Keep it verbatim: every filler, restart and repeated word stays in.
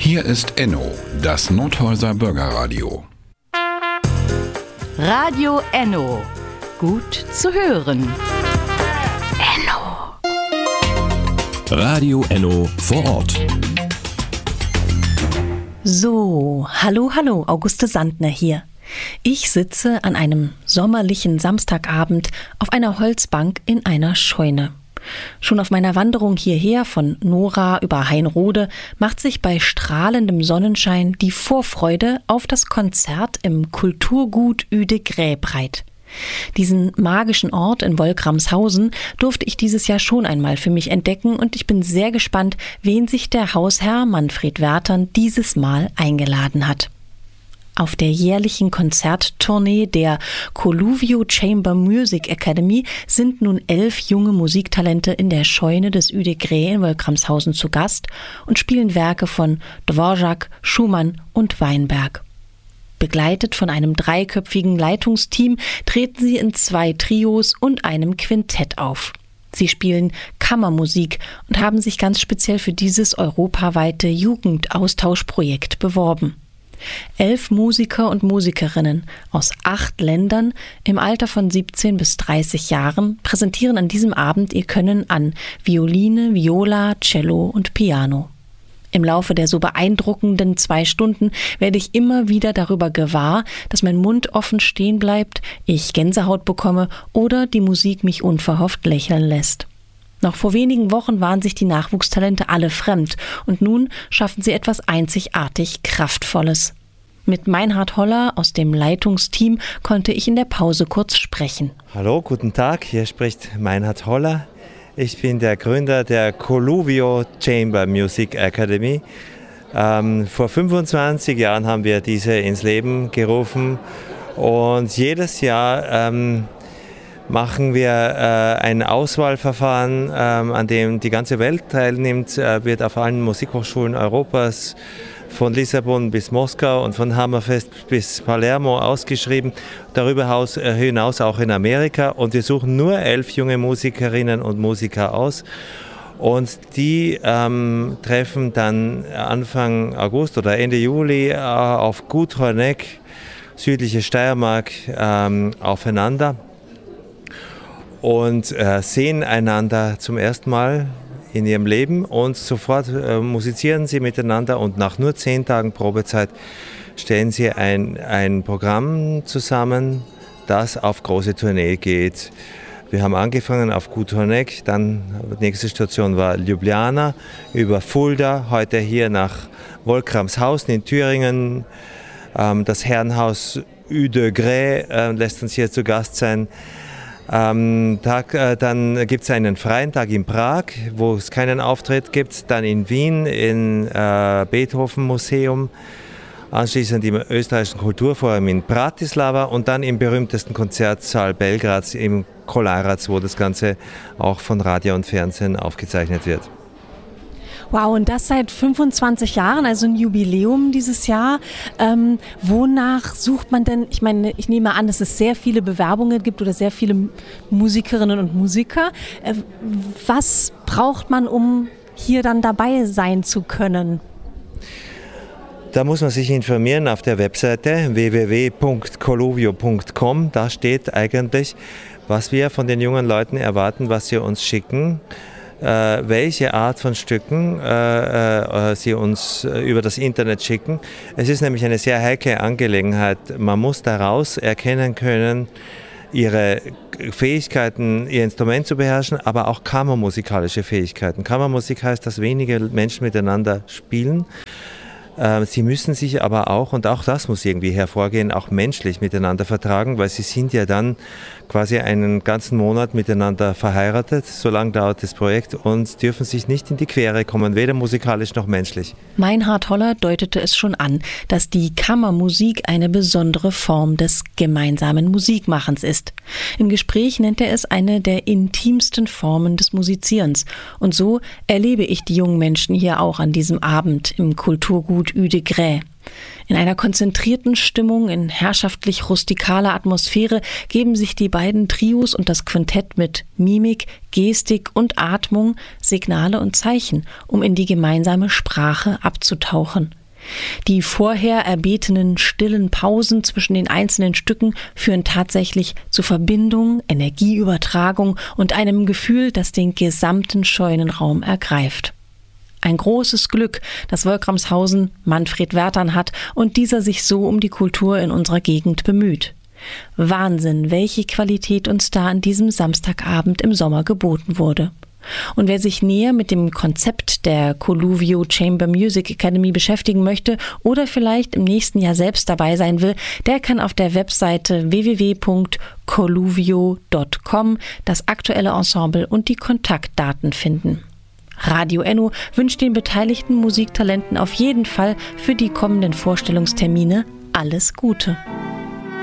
Hier ist Enno, das Nordhäuser Bürgerradio. Radio Enno. Gut zu hören. Enno. Radio Enno vor Ort. So, hallo, hallo, Auguste Sandner hier. Ich sitze an einem sommerlichen Samstagabend auf einer Holzbank in einer Scheune. Schon auf meiner Wanderung hierher von Nora über Hainrode macht sich bei strahlendem Sonnenschein die Vorfreude auf das Konzert im Kulturgut Uede-Gräe breit. Diesen magischen Ort in Wolkramshausen durfte ich dieses Jahr schon einmal für mich entdecken und ich bin sehr gespannt, wen sich der Hausherr Manfred Wertern dieses Mal eingeladen hat. Auf der jährlichen Konzerttournee der Colluvio Chamber Music Academy sind nun elf junge Musiktalente in der Scheune des Uede-Gräe in Wolkramshausen zu Gast und spielen Werke von Dvorak, Schumann und Weinberg. Begleitet von einem dreiköpfigen Leitungsteam treten sie in zwei Trios und einem Quintett auf. Sie spielen Kammermusik und haben sich ganz speziell für dieses europaweite Jugendaustauschprojekt beworben. Elf Musiker und Musikerinnen aus acht Ländern im Alter von siebzehn bis dreißig Jahren präsentieren an diesem Abend ihr Können an Violine, Viola, Cello und Piano. Im Laufe der so beeindruckenden zwei Stunden werde ich immer wieder darüber gewahr, dass mein Mund offen stehen bleibt, ich Gänsehaut bekomme oder die Musik mich unverhofft lächeln lässt. Noch vor wenigen Wochen waren sich die Nachwuchstalente alle fremd und nun schaffen sie etwas einzigartig Kraftvolles. Mit Meinhard Holler aus dem Leitungsteam konnte ich in der Pause kurz sprechen. Hallo, guten Tag, hier spricht Meinhard Holler. Ich bin der Gründer der Colluvio Chamber Music Academy. Ähm, vor fünfundzwanzig Jahren haben wir diese ins Leben gerufen und jedes Jahr ähm, machen wir äh, ein Auswahlverfahren, ähm, an dem die ganze Welt teilnimmt, äh, wird auf allen Musikhochschulen Europas von Lissabon bis Moskau und von Hammerfest bis Palermo ausgeschrieben, darüber hinaus auch in Amerika. Und wir suchen nur elf junge Musikerinnen und Musiker aus. Und die ähm, treffen dann Anfang August oder Ende Juli äh, auf Gut Honeck, südliche Steiermark, ähm, aufeinander und äh, sehen einander zum ersten Mal in ihrem Leben und sofort äh, musizieren sie miteinander und nach nur zehn Tagen Probezeit stellen sie ein, ein Programm zusammen, das auf große Tournee geht. Wir haben angefangen auf Gut Honeck, dann die nächste Station war Ljubljana, über Fulda, heute hier nach Wolkramshausen in Thüringen. Ähm, das Herrenhaus Uede-Gräe äh, lässt uns hier zu Gast sein. Ähm, Tag, äh, dann gibt es einen freien Tag in Prag, wo es keinen Auftritt gibt, dann in Wien im äh, Beethoven-Museum, anschließend im österreichischen Kulturforum in Bratislava und dann im berühmtesten Konzertsaal Belgrads im Kolarac, wo das Ganze auch von Radio und Fernsehen aufgezeichnet wird. Wow, und das seit fünfundzwanzig Jahren, also ein Jubiläum dieses Jahr. Ähm, wonach sucht man denn, ich meine, ich nehme an, dass es sehr viele Bewerbungen gibt oder sehr viele Musikerinnen und Musiker. Äh, was braucht man, um hier dann dabei sein zu können? Da muss man sich informieren auf der Webseite w w w punkt colluvio punkt com. Da steht eigentlich, was wir von den jungen Leuten erwarten, was sie uns schicken. Äh, welche Art von Stücken äh, äh, sie uns äh, über das Internet schicken. Es ist nämlich eine sehr heikle Angelegenheit. Man muss daraus erkennen können, ihre Fähigkeiten, ihr Instrument zu beherrschen, aber auch kammermusikalische Fähigkeiten. Kammermusik heißt, dass wenige Menschen miteinander spielen. Äh, sie müssen sich aber auch, und auch das muss irgendwie hervorgehen, auch menschlich miteinander vertragen, weil sie sind ja dann quasi einen ganzen Monat miteinander verheiratet, so lange dauert das Projekt, und dürfen sich nicht in die Quere kommen, weder musikalisch noch menschlich. Meinhard Holler deutete es schon an, dass die Kammermusik eine besondere Form des gemeinsamen Musikmachens ist. Im Gespräch nennt er es eine der intimsten Formen des Musizierens. Und so erlebe ich die jungen Menschen hier auch an diesem Abend im Kulturgut Uede-Gräe. In einer konzentrierten Stimmung, in herrschaftlich rustikaler Atmosphäre geben sich die beiden Trios und das Quintett mit Mimik, Gestik und Atmung Signale und Zeichen, um in die gemeinsame Sprache abzutauchen. Die vorher erbetenen stillen Pausen zwischen den einzelnen Stücken führen tatsächlich zu Verbindung, Energieübertragung und einem Gefühl, das den gesamten Scheunenraum ergreift. Ein großes Glück, dass Wolkramshausen Manfred Werthan hat und dieser sich so um die Kultur in unserer Gegend bemüht. Wahnsinn, welche Qualität uns da an diesem Samstagabend im Sommer geboten wurde. Und wer sich näher mit dem Konzept der Coluvio Chamber Music Academy beschäftigen möchte oder vielleicht im nächsten Jahr selbst dabei sein will, der kann auf der Webseite w w w punkt coluvio punkt com das aktuelle Ensemble und die Kontaktdaten finden. Radio Enno wünscht den beteiligten Musiktalenten auf jeden Fall für die kommenden Vorstellungstermine alles Gute.